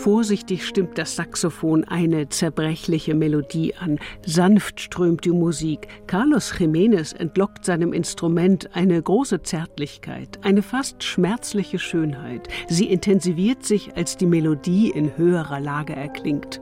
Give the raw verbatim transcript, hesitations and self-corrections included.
Vorsichtig stimmt das Saxophon eine zerbrechliche Melodie an. Sanft strömt die Musik. Carlos Jiménez entlockt seinem Instrument eine große Zärtlichkeit, eine fast schmerzliche Schönheit. Sie intensiviert sich, als die Melodie in höherer Lage erklingt.